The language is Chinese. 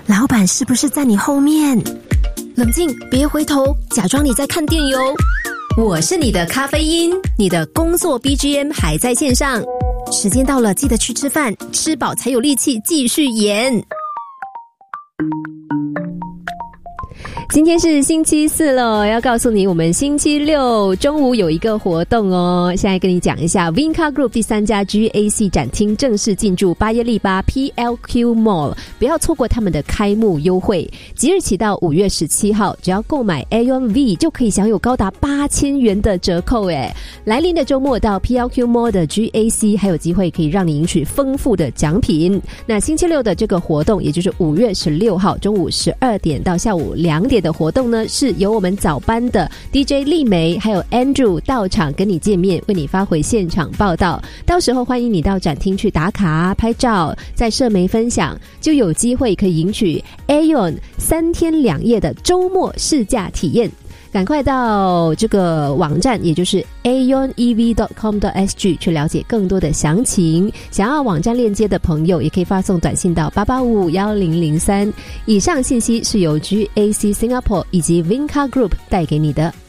老板是不是在你后面？冷静，别回头，假装你在看电邮。我是你的咖啡因，你的工作 BGM 还在线上。时间到了，记得去吃饭，吃饱才有力气继续演。今天是星期四了，要告诉你我们星期六中午有一个活动哦。现在跟你讲一下 Vinca Group 第3家 GAC 展厅正式进驻巴耶利巴 PLQ Mall， 不要错过他们的开幕优惠。即日起到5月17号，只要购买 Aeon V 就可以享有高达8000元的折扣诶。来临的周末到 PLQ Mall 的 GAC 还有机会可以让你赢取丰富的奖品。那星期六的这个活动，也就是5月16号中午12点到下午2点的活动呢，是由我们早班的 DJ 丽梅还有 Andrew 到场跟你见面，为你发回现场报道。到时候欢迎你到展厅去打卡拍照，在社媒分享，就有机会可以赢取 Aeon 3天2夜的周末试驾体验。赶快到这个网站，也就是 aeonev.com.sg 去了解更多的详情。想要网站链接的朋友，也可以发送短信到8851003。以上信息是由 GAC Singapore 以及 Vinca Group 带给你的。